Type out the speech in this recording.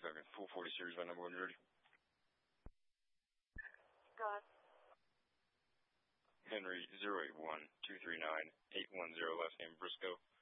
Full 40 series by number when you're ready. Go ahead. Henry 081239-810, last name Briscoe.